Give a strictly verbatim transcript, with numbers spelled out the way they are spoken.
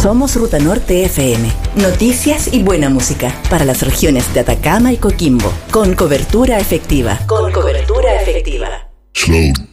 Somos Ruta Norte F M. Noticias y buena música para las regiones de Atacama y Coquimbo. Con cobertura efectiva. Con cobertura efectiva. Slow